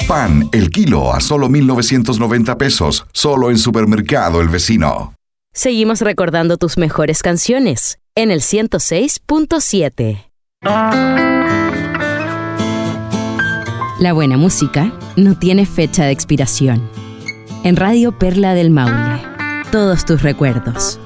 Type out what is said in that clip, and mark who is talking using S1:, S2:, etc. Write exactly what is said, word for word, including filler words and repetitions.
S1: Pan, el kilo a solo mil novecientos noventa pesos, solo en Supermercado El Vecino.
S2: Seguimos recordando tus mejores canciones en el ciento seis punto siete. La buena música no tiene fecha de expiración. En Radio Perla del Maule, todos tus recuerdos.